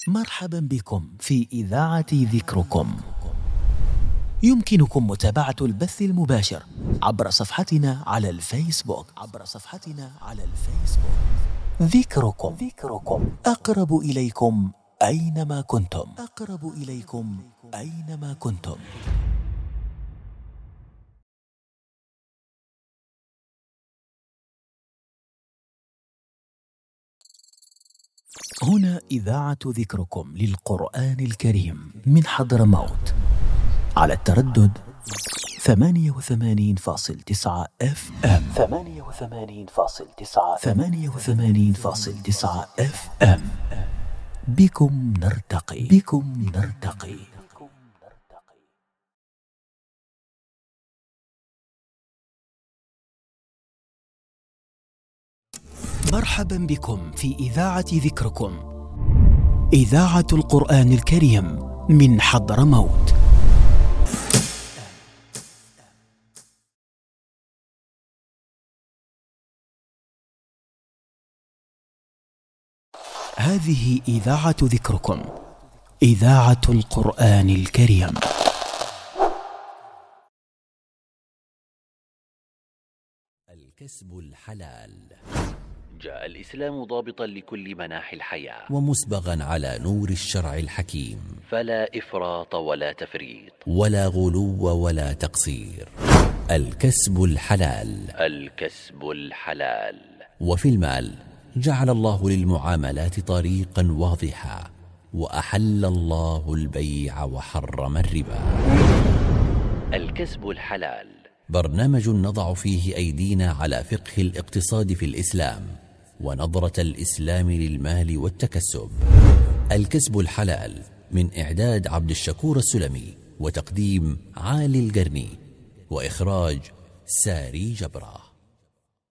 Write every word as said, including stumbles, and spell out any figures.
مرحبا بكم في إذاعة ذكركم. يمكنكم متابعة البث المباشر عبر صفحتنا على الفيسبوك عبر صفحتنا على الفيسبوك ذكركم. ذكركم أقرب إليكم أينما كنتم. أقرب إليكم أينما كنتم. هنا إذاعة ذكركم للقرآن الكريم من حضرموت على التردد ثمانية وثمانين فاصل تسعة اف ام ثمانية وثمانين فاصل تسعة ثمانية وثمانين فاصل تسعة اف ام. بكم نرتقي بكم نرتقي. مرحبا بكم في إذاعة ذكركم، إذاعة القرآن الكريم من حضرموت. هذه إذاعة ذكركم، إذاعة القرآن الكريم. الكسب الحلال. جاء الإسلام ضابطا لكل مناحي الحياة ومسبغا على نور الشرع الحكيم، فلا إفراط ولا تفريط ولا غلو ولا تقصير. الكسب الحلال. الكسب الحلال. وفي المال جعل الله للمعاملات طريقا واضحا، وأحل الله البيع وحرم الربا. الكسب الحلال برنامج نضع فيه أيدينا على فقه الاقتصاد في الإسلام ونظرة الإسلام للمال والتكسب. الكسب الحلال من إعداد عبد الشكور السلمي وتقديم عالي القرني وإخراج ساري جبرة.